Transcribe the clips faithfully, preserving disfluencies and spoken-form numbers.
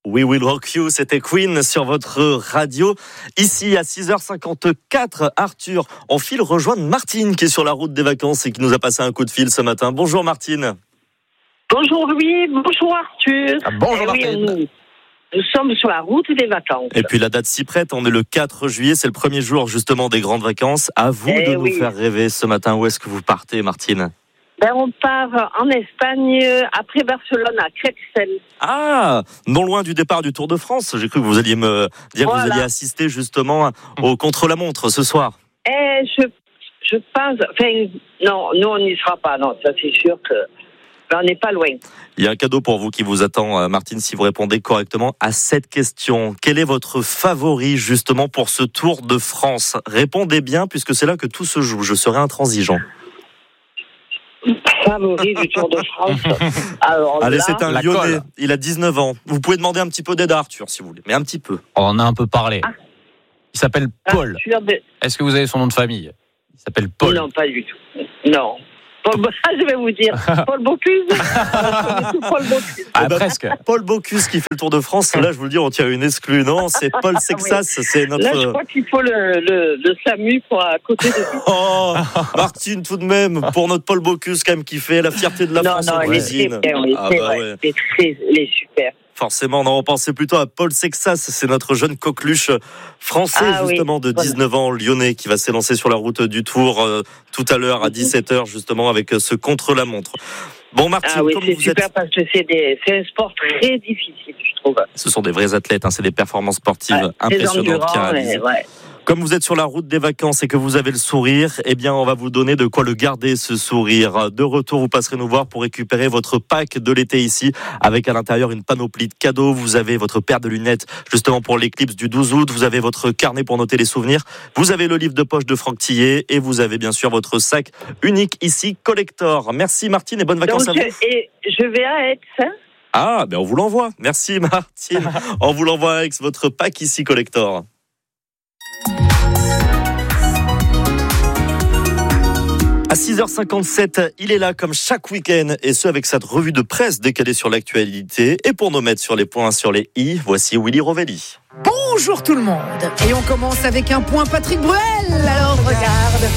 We Will Rock You, c'était Queen sur votre radio. Ici, à six heures cinquante-quatre, Arthur, on file rejoindre Martine qui est sur la route des vacances et qui nous a passé un coup de fil ce matin. Bonjour Martine. Bonjour Louis, bonjour Arthur. Ah, bonjour eh Martine. Oui, nous, nous sommes sur la route des vacances. Et puis la date s'y prête, on est le quatre juillet, c'est le premier jour justement des grandes vacances. À vous eh de oui. nous faire rêver ce matin. Où est-ce que vous partez Martine ? Ben, on part en Espagne, après Barcelone, à Crexel. Ah, non loin du départ du Tour de France. J'ai cru que vous alliez me dire Voilà. que vous alliez assister justement au contre-la-montre ce soir. Eh, je, je pense, enfin, non, nous on n'y sera pas, non, ça c'est sûr que, ben, on n'est pas loin. Il y a un cadeau pour vous qui vous attend, Martine, si vous répondez correctement à cette question. Quel est votre favori justement pour ce Tour de France ? Répondez bien puisque c'est là que tout se joue. Je serai intransigeant. Favori du Tour de France. Alors Allez, là, c'est un la Lyonnais. colle. Il a dix-neuf ans. Vous pouvez demander un petit peu d'aide à Arthur si vous voulez, mais un petit peu. On en a un peu parlé. Ah. Il s'appelle Paul. Arthur de- Est-ce que vous avez son nom de famille ? Il s'appelle Paul. Non, pas du tout. Non. Paul, je vais vous dire, Paul Bocuse. Paul Bocuse. Ah, Eh ben, presque. Paul Bocuse qui fait le Tour de France. Là, je vous le dis, on tire une exclue. Non, c'est Paul Sexas. C'est notre. Là, je crois qu'il faut le, le, le SAMU pour à côté de lui. Oh, Martine, tout de même, pour notre Paul Bocuse, quand même, qui fait la fierté de la non, France non, en il est très cuisine. bien, oui, Ah, c'est bah vrai. ouais. C'est très, il est super. Forcément, non, on pensait plutôt à Paul Sexas, c'est notre jeune coqueluche français, Ah justement, oui, de dix-neuf ans, lyonnais, qui va s'élancer sur la route du Tour euh, tout à l'heure à dix-sept heures, justement, avec euh, ce contre-la-montre. Bon, Martine, Ah oui, comme c'est vous super êtes... parce que c'est, des, c'est un sport très difficile, je trouve. Ce sont des vrais athlètes, hein, c'est des performances sportives Ouais, très impressionnantes qui endurant, réalisent. et ouais. Comme vous êtes sur la route des vacances et que vous avez le sourire, eh bien, on va vous donner de quoi le garder, ce sourire. De retour, vous passerez nous voir pour récupérer votre pack de l'été ici, avec à l'intérieur une panoplie de cadeaux. Vous avez votre paire de lunettes, justement, pour l'éclipse du douze août. Vous avez votre carnet pour noter les souvenirs. Vous avez le livre de poche de Franck Tillet et vous avez bien sûr votre sac unique ici, collector. Merci Martine et bonnes vacances Donc, à vous. je, et je vais à Aix, hein. Ah, ben on vous l'envoie. Merci Martine. On vous l'envoie avec votre pack ici, collector. À six heures cinquante-sept, il est là comme chaque week-end et ce avec cette revue de presse décalée sur l'actualité. Et pour nous mettre sur les points, sur les i, voici Willy Rovelli. Bonjour tout le monde. Et on commence avec un point Patrick Bruel. Alors regarde.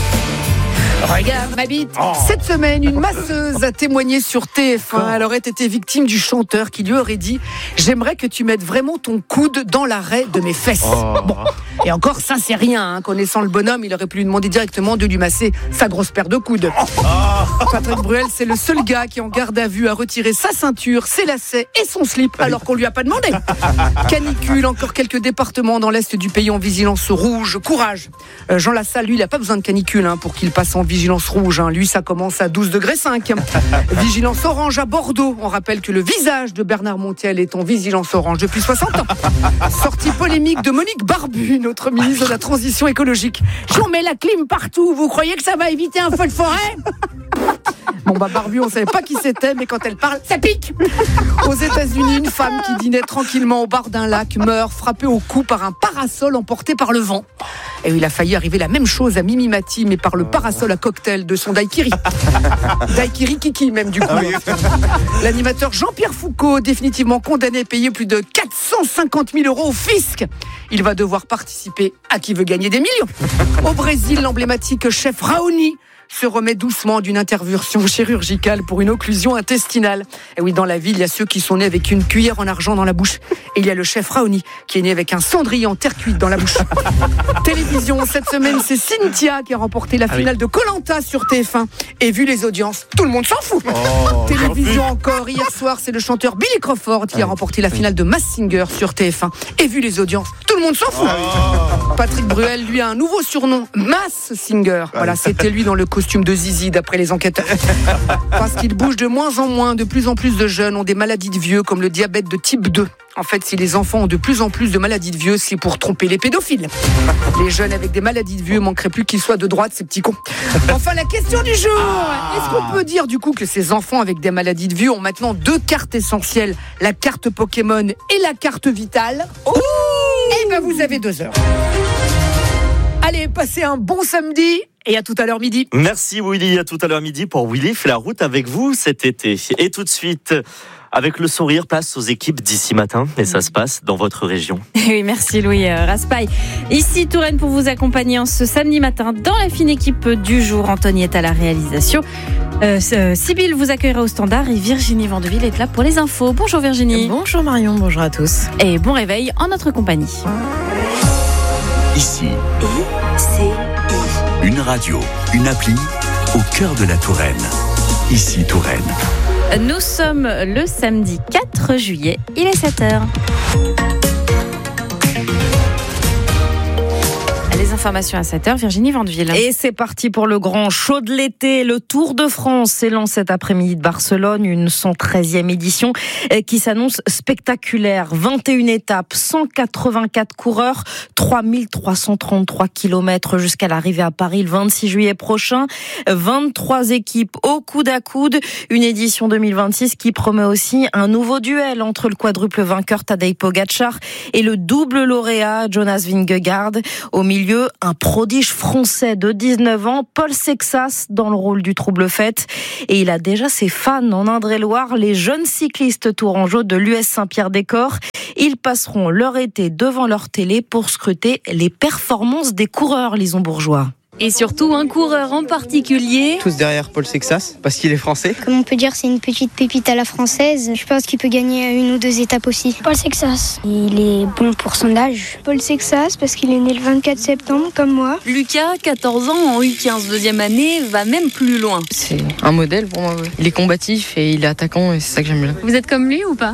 Regarde ma bite. Cette semaine, une masseuse a témoigné sur T F un. Elle aurait été victime du chanteur qui lui aurait dit « J'aimerais que tu mettes vraiment ton coude dans l'arrêt de mes fesses. Oh. » Bon. Et encore, ça c'est rien. Hein. Connaissant le bonhomme, il aurait pu lui demander directement de lui masser sa grosse paire de coudes. Oh. Patrick Bruel, c'est le seul gars qui en garde à vue a retiré sa ceinture, ses lacets et son slip alors qu'on lui a pas demandé. Canicule, encore quelques départements dans l'est du pays en vigilance rouge. Courage. Euh, Jean Lassalle, lui, il a pas besoin de canicule hein, pour qu'il passe en vigilance rouge. Hein. Lui, ça commence à douze degrés cinq. Vigilance orange à Bordeaux. On rappelle que le visage de Bernard Montiel est en vigilance orange depuis soixante ans. Sortie polémique de Monique Barbu, notre ministre de la Transition écologique. J'en mets la clim partout. Vous croyez que ça va éviter un feu de forêt ? Bon bah Barbu, on savait pas qui c'était, mais quand elle parle, ça pique. Aux États-Unis, une femme qui dînait tranquillement au bord d'un lac meurt frappée au cou par un parasol emporté par le vent. Et il a failli arriver la même chose à Mimi Mati, mais par le parasol à cocktail de son daiquiri. Daiquiri Kiki même du coup. L'animateur Jean-Pierre Foucault, définitivement condamné à payer plus de quatre cent cinquante mille euros au fisc. Il va devoir participer à Qui veut gagner des millions. Au Brésil, l'emblématique chef Raoni se remet doucement d'une intervention chirurgicale pour une occlusion intestinale. Et oui, dans la ville, il y a ceux qui sont nés avec une cuillère en argent dans la bouche. Et il y a le chef Raoni qui est né avec un cendrier en terre cuite dans la bouche. Télévision, cette semaine, c'est Cynthia qui a remporté la finale de Koh-Lanta sur T F un. Et vu les audiences, tout le monde s'en fout. Oh, Télévision encore, hier soir, c'est le chanteur Billy Crawford qui a remporté la finale de Masked Singer sur T F un. Et vu les audiences, tout le monde s'en fout. Oh. Patrick Bruel, lui, a un nouveau surnom, Masked Singer. Voilà, c'était lui dans le costume de Zizi, d'après les enquêteurs. Parce qu'il bouge de moins en moins, de plus en plus de jeunes ont des maladies de vieux, comme le diabète de type deux. En fait, si les enfants ont de plus en plus de maladies de vieux, c'est pour tromper les pédophiles. Les jeunes avec des maladies de vieux manqueraient plus qu'ils soient de droite, ces petits cons. Enfin, la question du jour. Est-ce qu'on peut dire du coup que ces enfants avec des maladies de vieux ont maintenant deux cartes essentielles, la carte Pokémon et la carte Vitale? Eh ben, vous avez deux heures. Allez, passez un bon samedi. Et à tout à l'heure midi. Merci Willy, à tout à l'heure midi pour Willy fait la route avec vous cet été. Et tout de suite, Avec le sourire, place aux équipes d'ici matin. Et ça se passe dans votre région. Oui, merci Louis Raspail. Ici Touraine pour vous accompagner en ce samedi matin dans la fine équipe du jour. Anthony est à la réalisation. Euh, Sybille vous accueillera au standard et Virginie Vandeville est là pour les infos. Bonjour Virginie. Bonjour Marion, bonjour à tous. Et bon réveil en notre compagnie. Ici, I C I. une radio, une appli au cœur de la Touraine. Ici Touraine. Nous sommes le samedi quatre juillet, il est sept heures. Les informations à sept heures, Virginie Vandeville. Et c'est parti pour le grand show de l'été. Le Tour de France s'élance cet après-midi de Barcelone, une cent treizième édition qui s'annonce spectaculaire. vingt et une étapes, cent quatre-vingt-quatre coureurs, trois mille trois cent trente-trois kilomètres jusqu'à l'arrivée à Paris le vingt-six juillet prochain. vingt-trois équipes au coude à coude. Une édition deux mille vingt-six qui promet aussi un nouveau duel entre le quadruple vainqueur Tadej Pogačar et le double lauréat Jonas Vingegaard. Au milieu, un prodige français de dix-neuf ans, Paul Sexas, dans le rôle du trouble-fête. Et il a déjà ses fans en Indre-et-Loire, les jeunes cyclistes tourangeaux de l'U S Saint-Pierre-des-Corps. Ils passeront leur été devant leur télé pour scruter les performances des coureurs lisonbourgeois. Et surtout un coureur en particulier. Tous derrière Paul Sexas, parce qu'il est français. Comme on peut dire, c'est une petite pépite à la française. Je pense qu'il peut gagner une ou deux étapes aussi. Paul Sexas, il est bon pour son âge. Paul Sexas, parce qu'il est né le vingt-quatre septembre, comme moi. Lucas, quatorze ans, en U quinze, deuxième année, va même plus loin. C'est un modèle pour moi, ouais. Il est combatif et il est attaquant et c'est ça que j'aime bien. Vous êtes comme lui ou pas?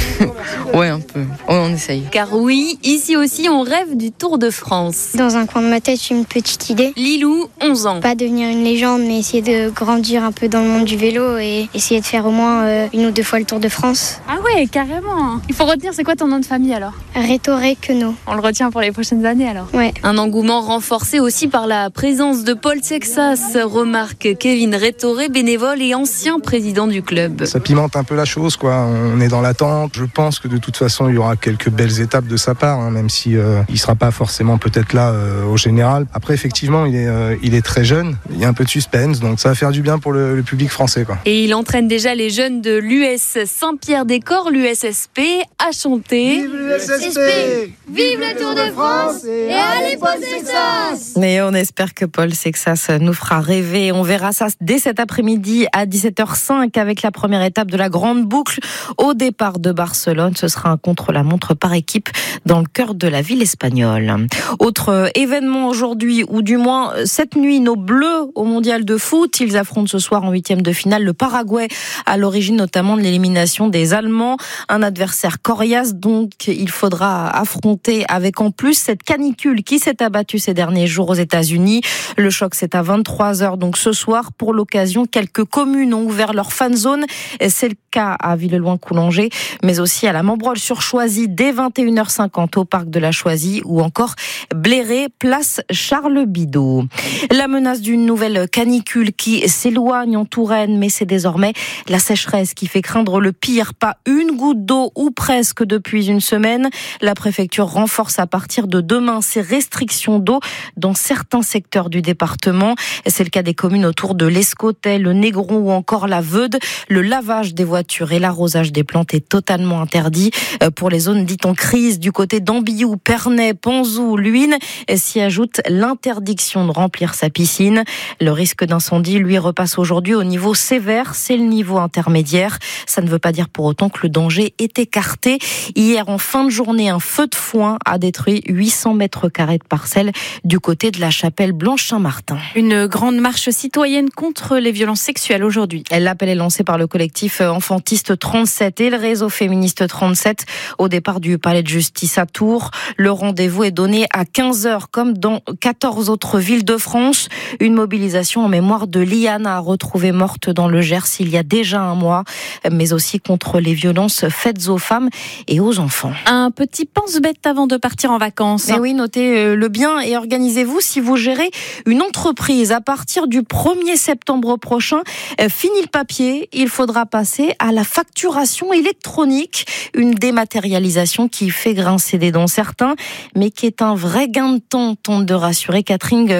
mmh. Ouais, un peu. Ouais, on essaye. Car oui, ici aussi, on rêve du Tour de France. Dans un coin de ma tête, j'ai une petite idée. Lilou, onze ans. Pas devenir une légende, mais essayer de grandir un peu dans le monde du vélo et essayer de faire au moins euh, une ou deux fois le Tour de France. Ah ouais, carrément. Il faut retenir, c'est quoi ton nom de famille alors? Rétoré Queneau. On le retient pour les prochaines années alors? Ouais. Un engouement renforcé aussi par la présence de Paul Sexas, remarque Kevin Rétoré, bénévole et ancien président du club. Ça pimente un peu la chose, quoi. On est dans l'attente. Je pense que de toute façon, il y aura quelques belles étapes de sa part, hein, même si euh, il sera pas forcément peut-être là euh, au général. Après, effectivement, il est euh, il est très jeune, il y a un peu de suspense, donc ça va faire du bien pour le, le public français, quoi. Et il entraîne déjà les jeunes de l'U S Saint-Pierre-des-Corps, l'U S S P, à chanter. Vive l'U S S P, vive le Tour de France et allez Paul Sexas. Mais on espère que Paul Sexas nous fera rêver. On verra ça dès cet après-midi à dix-sept heures cinq avec la première étape de la grande boucle au départ de Barcelone. Ce sera un contre-la-montre par équipe dans le cœur de la ville espagnole. Autre événement aujourd'hui, ou du moins cette nuit, nos Bleus au mondial de foot. Ils affrontent ce soir en huitième de finale le Paraguay, à l'origine notamment de l'élimination des Allemands. Un adversaire coriace, donc il faudra affronter avec en plus cette canicule qui s'est abattue ces derniers jours aux États-Unis. Le choc, c'est à vingt-trois heures, donc ce soir. Pour l'occasion, quelques communes ont ouvert leur fan zone. C'est le cas à Villeloin-Coulanger, mais aussi à la Membrolle-sur-Choisy dès vingt et une heures cinquante au parc de la Choisy ou encore Bléré, place Charles Bidot. La menace d'une nouvelle canicule qui s'éloigne en Touraine, mais c'est désormais la sécheresse qui fait craindre le pire. Pas une goutte d'eau ou presque depuis une semaine. La préfecture renforce à partir de demain ses restrictions d'eau dans certains secteurs du département. C'est le cas des communes autour de l'Escotet, le Négron ou encore la Veude. Le lavage des voitures et l'arrosage des plantes est totalement interdit pour les zones dites en crise. Du côté d'Ambiou, Pernay, Panzou, Luynes, s'y ajoute l'interdiction de remplir sa piscine. Le risque d'incendie, lui, repasse aujourd'hui au niveau sévère. C'est le niveau intermédiaire. Ça ne veut pas dire pour autant que le danger est écarté. Hier, en fin de journée, un feu de foin a détruit huit cents mètres carrés de parcelles du côté de la chapelle Blanche-Saint-Martin. Une grande marche citoyenne contre les violences sexuelles aujourd'hui. L'appel est lancé par le collectif Enfantiste trente-sept et le réseau féministe trente-sept au départ du palais de justice à Tours. Le rendez-vous est donné à quinze heures comme dans quatorze autres villes de France. Une mobilisation en mémoire de Liana, retrouvée morte dans le Gers il y a déjà un mois, mais aussi contre les violences faites aux femmes et aux enfants. Un petit pense-bête avant de partir en vacances. Et oui, notez le bien et organisez-vous si vous gérez une entreprise. À partir du premier septembre prochain, fini le papier, il faudra passer à la facturation électronique, une dématérialisation qui fait grincer des dents certains, mais qui est un vrai gain de temps, tente de rassurer Catherine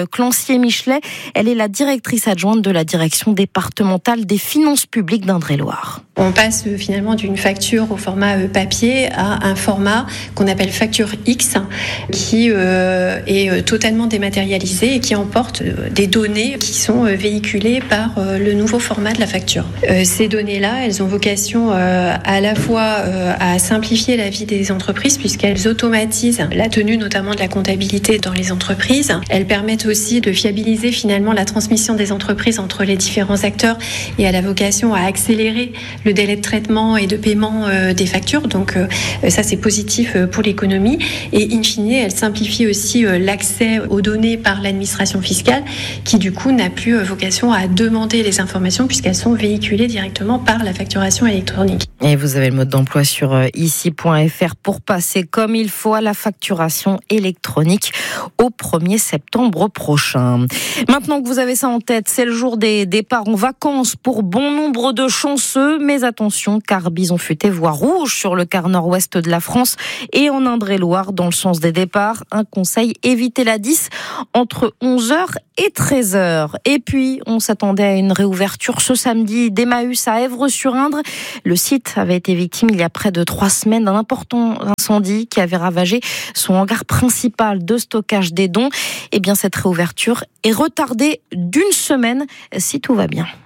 Clancier-Michelet. Elle est la directrice adjointe de la direction départementale des finances publiques d'Indre-et-Loire. On passe finalement d'une facture au format papier à un format qu'on appelle facture X, qui euh, est totalement dématérialisé et qui emporte des données qui sont véhiculées par euh, le nouveau format de la facture. Euh, ces données-là, elles ont vocation euh, à la fois euh, à simplifier la vie des entreprises puisqu'elles automatisent la tenue notamment de la comptabilité dans les entreprises. Elles permettent aussi de fiabiliser finalement la transmission des entreprises entre les différents acteurs et à la vocation à accélérer le délai de traitement et de paiement euh, des factures. Donc euh, ça, c'est positif pour l'économie. Et in fine, elle simplifie aussi euh, l'accès aux données par l'administration fiscale qui, du coup, n'a plus euh, vocation à demander les informations puisqu'elles sont véhiculées directement par la facturation électronique. Et vous avez le mode d'emploi sur euh, ici point f r pour passer comme il faut à la facturation électronique au premier septembre prochain. Maintenant que vous avez ça en tête, c'est le jour des départs en vacances pour bon nombre de chanceux, mais attention car bison futé voit rouge sur le quart nord-ouest de la France et en Indre-et-Loire dans le sens des départs. Un conseil, évitez la dix entre onze heures et treize heures. Et puis, on s'attendait à une réouverture ce samedi d'Emmaüs à Èvres-sur-Indre. Le site avait été victime il y a près de trois semaines d'un important incendie qui avait ravagé son hangar principal de stockage des dons. Eh bien, cette réouverture est retardée d'une semaine si tout va bien.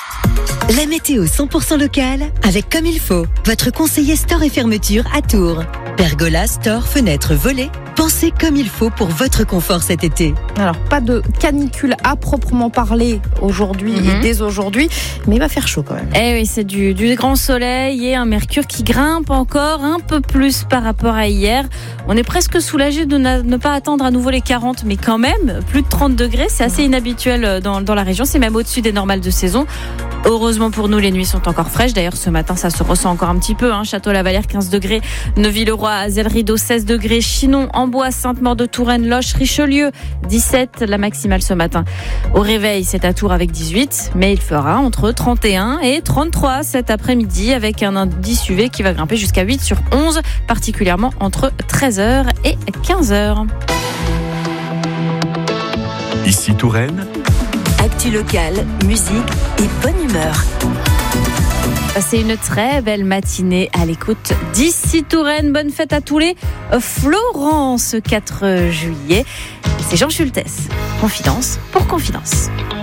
La météo cent pour cent locale avec Comme il faut, votre conseiller store et fermeture à Tours. Pergola, store, fenêtres, volets. Pensez comme il faut pour votre confort cet été. Alors, pas de canicule à proprement parler aujourd'hui mmh. et dès aujourd'hui, mais il va faire chaud quand même. Eh oui, c'est du, du grand soleil et un mercure qui grimpe encore un peu plus par rapport à hier. On est presque soulagé de ne pas attendre à nouveau les quarante, mais quand même, plus de trente degrés, c'est assez inhabituel dans, dans la région. C'est même au-dessus des normales de saison. Heureusement pour nous, les nuits sont encore fraîches. D'ailleurs, ce matin, ça se ressent encore un petit peu. Hein. Château-Lavallière, quinze degrés. Neuville-le-Roi, Azel-Rideau, seize degrés. Chinon, Amboise, Sainte-Maure-de-Touraine, Loches, Richelieu, dix-sept. La maximale ce matin. Au réveil, c'est à Tours avec dix-huit. Mais il fera entre trente et un et trente-trois cet après-midi avec un indice U V qui va grimper jusqu'à huit sur onze, particulièrement entre treize heures et quinze heures. Ici Touraine. Actu locale, musique et bonne humeur. Passez une très belle matinée à l'écoute d'Ici Touraine. Bonne fête à tous les Florence, quatre juillet. C'est Jean Schultes. Confidence pour confidence.